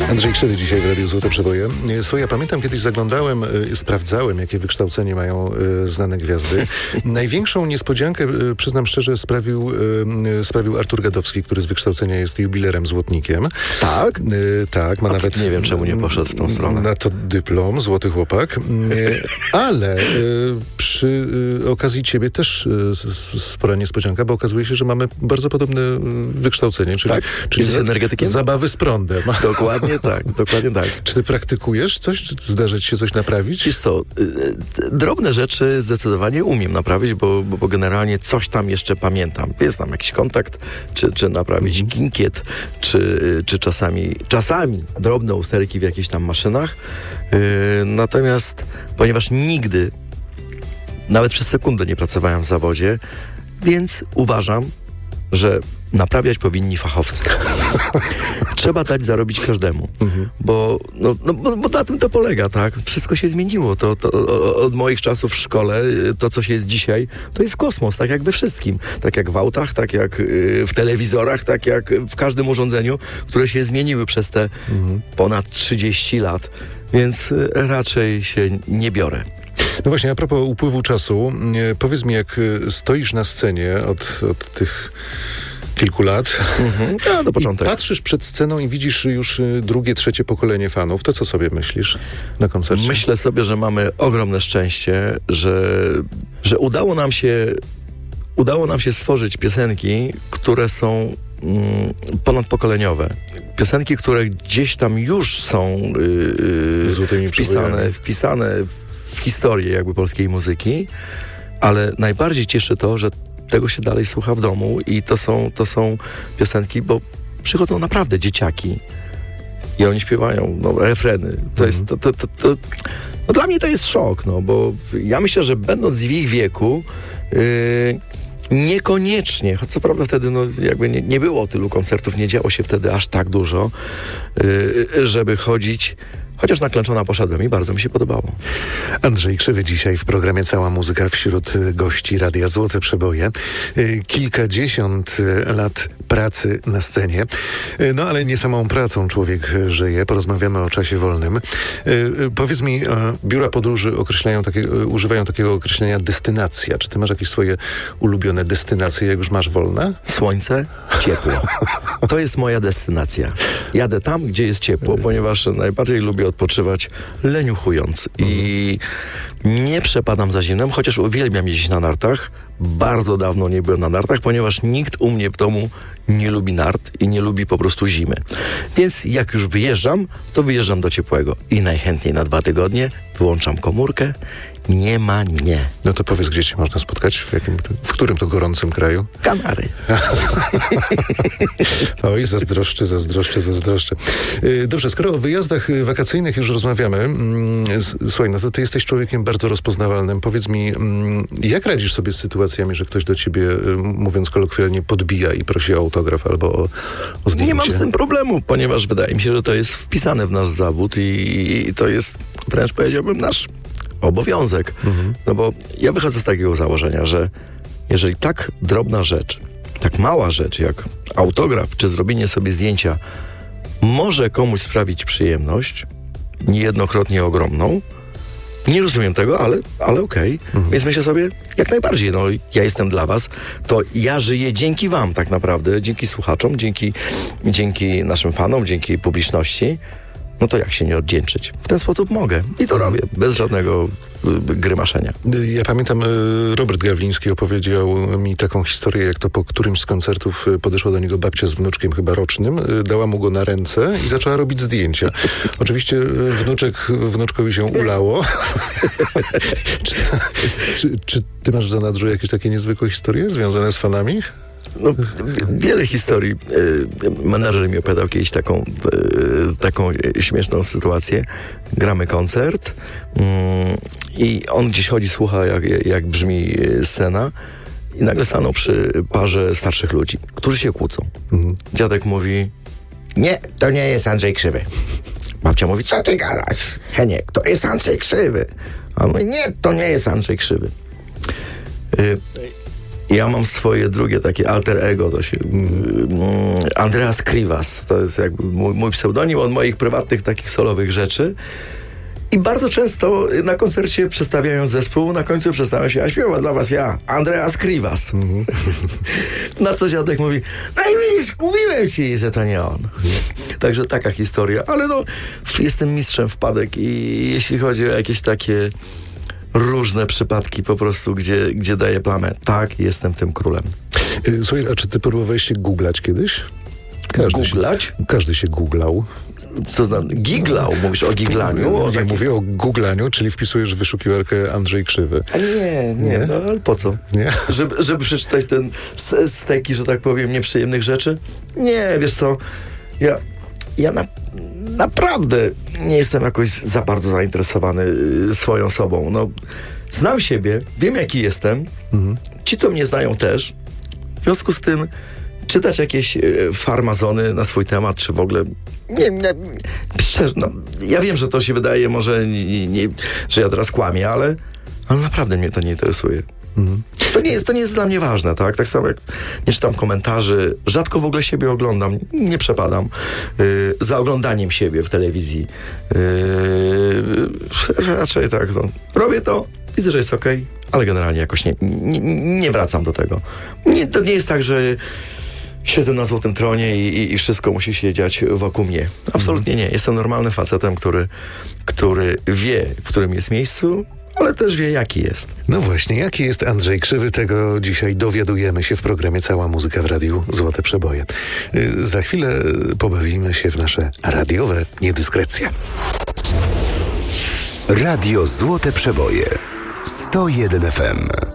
Andrzej Krzywy dzisiaj w Radiu Złote Przeboje. Słuchaj, ja pamiętam, kiedyś zaglądałem, sprawdzałem, jakie wykształcenie mają znane gwiazdy. Największą niespodziankę, przyznam szczerze, sprawił Artur Gadowski, który z wykształcenia jest jubilerem złotnikiem. Tak? Tak, ma nawet... Nie wiem, czemu nie poszedł w tą stronę. Na to dyplom, złoty chłopak. Ale przy okazji ciebie też spora niespodzianka, bo okazuje się, że mamy bardzo podobne wykształcenie, czyli, tak? czyli energetykiem? Zabawy z prądem. Dokładnie tak. Czy ty praktykujesz coś? Czy zdarza ci się coś naprawić? Wiesz co, drobne rzeczy zdecydowanie umiem naprawić, bo generalnie coś tam jeszcze pamiętam. Jest tam jakiś kontakt, czy naprawić ginkiet, czy czasami drobne usterki w jakichś tam maszynach. Natomiast ponieważ nigdy, nawet przez sekundę nie pracowałem w zawodzie, więc uważam, że naprawiać powinni fachowcy. Trzeba dać zarobić każdemu. Bo na tym to polega, tak? Wszystko się zmieniło. To od moich czasów w szkole, to co się jest dzisiaj, to jest kosmos, tak jak we wszystkim. Tak jak w autach, tak jak w telewizorach, tak jak w każdym urządzeniu, które się zmieniły przez te ponad 30 lat. Więc raczej się nie biorę. No właśnie, a propos upływu czasu, powiedz mi, jak stoisz na scenie od tych kilku lat do początku. Patrzysz przed sceną i widzisz już drugie, trzecie pokolenie fanów, to co sobie myślisz na koncercie? Myślę sobie, że mamy ogromne szczęście, że udało nam się stworzyć piosenki, które są ponadpokoleniowe. Piosenki, które gdzieś tam już są wpisane w historię jakby polskiej muzyki, ale najbardziej cieszy to, że tego się dalej słucha w domu i to są piosenki, bo przychodzą naprawdę dzieciaki i oni śpiewają refreny. To jest dla mnie to jest szok, bo ja myślę, że będąc w ich wieku niekoniecznie, choć co prawda wtedy jakby nie było tylu koncertów, nie działo się wtedy aż tak dużo, żeby chodzić. Chociaż na Klęczona poszedłem i bardzo mi się podobało. Andrzej Krzywy dzisiaj w programie Cała Muzyka wśród gości Radia Złote Przeboje. Kilkadziesiąt lat pracy na scenie. No ale nie samą pracą człowiek żyje. Porozmawiamy o czasie wolnym. Powiedz mi, biura podróży używają takiego określenia destynacja. Czy ty masz jakieś swoje ulubione destynacje, jak już masz wolne? Słońce, ciepło. To jest moja destynacja. Jadę tam, gdzie jest ciepło, ponieważ najbardziej lubię odpoczywać leniuchując i nie przepadam za zimnem, chociaż uwielbiam jeździć na nartach. Bardzo dawno nie byłem na nartach, ponieważ nikt u mnie w domu nie lubi nart i nie lubi po prostu zimy. Więc jak już wyjeżdżam, to wyjeżdżam do ciepłego i najchętniej na 2 tygodnie wyłączam komórkę. Nie ma nie. No to powiedz, gdzie cię można spotkać? W którym to gorącym kraju? Kanary. Oj, zazdroszczę. Dobrze, skoro o wyjazdach wakacyjnych już rozmawiamy, słuchaj, no to ty jesteś człowiekiem bardzo rozpoznawalnym. Powiedz mi, jak radzisz sobie z sytuacjami, że ktoś do ciebie, mówiąc kolokwialnie, podbija i prosi o autograf albo o zdjęcie? Nie mam z tym problemu, ponieważ wydaje mi się, że to jest wpisane w nasz zawód i to jest wręcz, powiedziałbym, nasz obowiązek. No bo ja wychodzę z takiego założenia, że jeżeli tak drobna rzecz, tak mała rzecz jak autograf czy zrobienie sobie zdjęcia może komuś sprawić przyjemność, niejednokrotnie ogromną, nie rozumiem tego, ale okej. Więc myślę sobie, jak najbardziej, ja jestem dla was, to ja żyję dzięki wam tak naprawdę, dzięki słuchaczom, dzięki naszym fanom, dzięki publiczności. No to jak się nie odwdzięczyć? W ten sposób mogę. I to robię, bez żadnego grymaszenia. Ja pamiętam, Robert Gawliński opowiedział mi taką historię, jak to po którymś z koncertów podeszła do niego babcia z wnuczkiem chyba rocznym, dała mu go na ręce i zaczęła robić zdjęcia. Oczywiście wnuczkowi się ulało. Czy ty masz w zanadrzu jakieś takie niezwykłe historie związane z fanami? No, wiele historii. Menadżer mi opowiadał kiedyś taką śmieszną sytuację. Gramy koncert i on gdzieś chodzi, słucha jak brzmi scena i nagle stanął przy parze starszych ludzi, którzy się kłócą. Dziadek mówi: nie, to nie jest Andrzej Krzywy. Babcia mówi: co ty gadasz, Heniek, to jest Andrzej Krzywy. A on mówi: nie, to nie jest Andrzej Krzywy. Ja mam swoje drugie takie alter ego, to się Andreas Krivas, to jest jakby mój pseudonim od moich prywatnych takich solowych rzeczy. I bardzo często na koncercie przestawiając zespół, na końcu przestawiam się, a śpiewa dla was ja, Andreas Krivas. Na co dziadek mówi, no i widzisz, mówiłem ci, że to nie on. Także taka historia, ale no, jestem mistrzem wpadek i jeśli chodzi o jakieś takie różne przypadki po prostu, gdzie daję plamę, tak, jestem tym królem. Słuchaj, a czy ty próbowałeś się googlać kiedyś? Każdy się googlał. Co znam? Giglał? Mówisz o giglaniu? Nie, mówię o googlaniu, czyli wpisujesz w wyszukiwarkę Andrzej Krzywy. A nie, no ale po co? Nie? Żeby przeczytać ten steki, że tak powiem, nieprzyjemnych rzeczy? Nie, wiesz co, ja naprawdę nie jestem jakoś za bardzo zainteresowany swoją osobą. No, znam siebie, wiem jaki jestem, ci co mnie znają też, w związku z tym czytać jakieś farmazony na swój temat, czy w ogóle... Nie, szczerze, no, ja wiem, że to się wydaje może, że ja teraz kłamię, ale naprawdę mnie to nie interesuje. To nie jest dla mnie ważne, tak? Tak samo jak nie czytam komentarzy, rzadko w ogóle siebie oglądam, nie przepadam za oglądaniem siebie w telewizji. Raczej tak, no. Robię to, widzę, że jest okej, ale generalnie jakoś nie wracam do tego. To nie jest tak, że siedzę na złotym tronie i wszystko musi się dziać wokół mnie. Absolutnie nie. Jestem normalnym facetem, który wie, w którym jest miejscu, ale też wie, jaki jest. No właśnie, jaki jest Andrzej Krzywy, tego dzisiaj dowiadujemy się w programie Cała Muzyka w Radiu Złote Przeboje. Za chwilę pobawimy się w nasze radiowe niedyskrecje. Radio Złote Przeboje 101 FM.